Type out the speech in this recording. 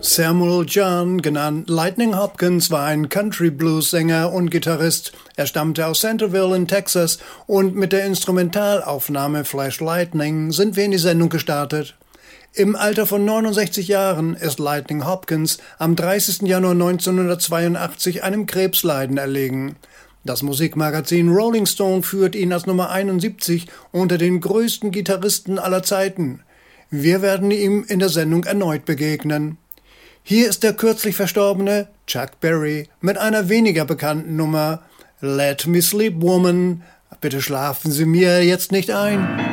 Samuel John, genannt Lightning Hopkins, war ein Country-Blues-Sänger und Gitarrist. Er stammte aus Centerville in Texas und mit der Instrumentalaufnahme Flash Lightning sind wir in die Sendung gestartet. Im Alter von 69 Jahren ist Lightning Hopkins am 30. Januar 1982 einem Krebsleiden erlegen. Das Musikmagazin Rolling Stone führt ihn als Nummer 71 unter den größten Gitarristen aller Zeiten. Wir werden ihm in der Sendung erneut begegnen. Hier ist der kürzlich verstorbene Chuck Berry mit einer weniger bekannten Nummer Let Me Sleep Woman. Bitte schlafen Sie mir jetzt nicht ein.